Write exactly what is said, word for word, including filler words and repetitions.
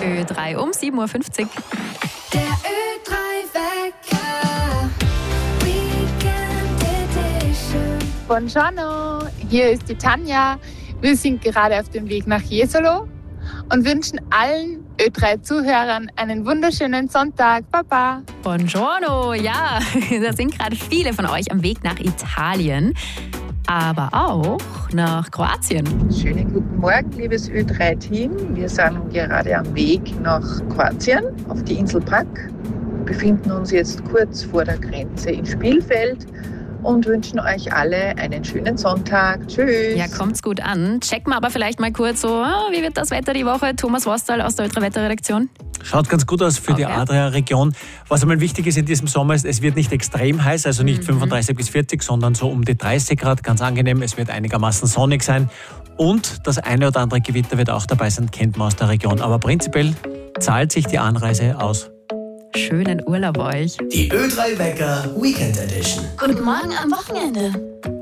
Ö drei um sieben Uhr fünfzig. Der Ö drei Wecker, Weekend Edition. Buongiorno, hier ist die Tanja. Wir sind gerade auf dem Weg nach Jesolo und wünschen allen Ö drei Zuhörern einen wunderschönen Sonntag. Baba. Buongiorno, ja, da sind gerade viele von euch am Weg nach Italien, aber auch nach Kroatien. Schönen guten Morgen, liebes Ö drei Team. Wir sind gerade am Weg nach Kroatien auf die Insel Pag, befinden uns jetzt kurz vor der Grenze in Spielfeld und wünschen euch alle einen schönen Sonntag. Tschüss. Ja, kommt's gut an. Checken wir aber vielleicht mal kurz so, wie wird das Wetter die Woche? Thomas Wostal aus der Ö drei Wetterredaktion. Schaut ganz gut aus für okay. die Adria-Region. Was einmal wichtig ist in diesem Sommer ist, es wird nicht extrem heiß, also nicht mhm. fünfunddreißig bis vierzig, sondern so um die dreißig Grad, ganz angenehm. Es wird einigermaßen sonnig sein und das eine oder andere Gewitter wird auch dabei sein, kennt man aus der Region. Aber prinzipiell zahlt sich die Anreise aus. Schönen Urlaub euch. Die Ö drei Wecker Weekend Edition. Guten Morgen am Wochenende.